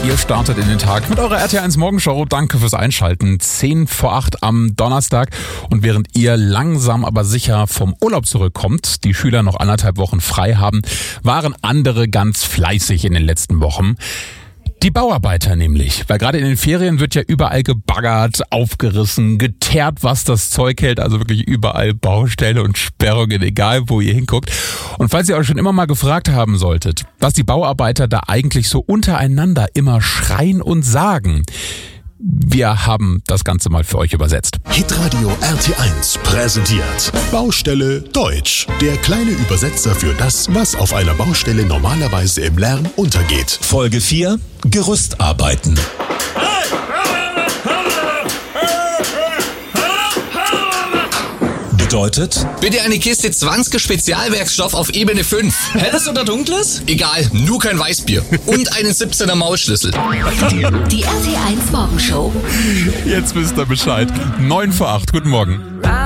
Ihr startet in den Tag mit eurer RT1 Morgenshow. Danke fürs Einschalten. 7:10 am Donnerstag. Und während ihr langsam aber sicher vom Urlaub zurückkommt, die Schüler noch 1,5 Wochen frei haben, waren andere ganz fleißig in den letzten Wochen. Die Bauarbeiter nämlich, weil gerade in den Ferien wird ja überall gebaggert, aufgerissen, geteert, was das Zeug hält, also wirklich überall Baustelle und Sperrungen, egal wo ihr hinguckt. Und falls ihr euch schon immer mal gefragt haben solltet, was die Bauarbeiter da eigentlich so untereinander immer schreien und sagen, wir haben das Ganze mal für euch übersetzt. Hitradio RT1 präsentiert Baustelle Deutsch. Der kleine Übersetzer für das, was auf einer Baustelle normalerweise im Lärm untergeht. Folge 4: Gerüstarbeiten. Bedeutet: Bitte eine Kiste Zwanzke Spezialwerkstoff auf Ebene 5. Helles oder dunkles? Egal, nur kein Weißbier. Und einen 17er Maulschlüssel. Die RT1 Morgenshow. Jetzt wisst ihr Bescheid. 7:09. Guten Morgen.